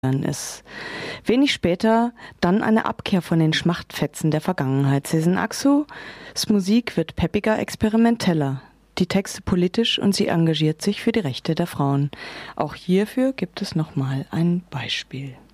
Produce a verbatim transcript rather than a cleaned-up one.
ist. Wenig später dann eine Abkehr von den Schmachtfetzen der Vergangenheit. Sezen Aksu's Musik wird peppiger, experimenteller, die Texte politisch und sie engagiert sich für die Rechte der Frauen. Auch hierfür gibt es nochmal ein Beispiel.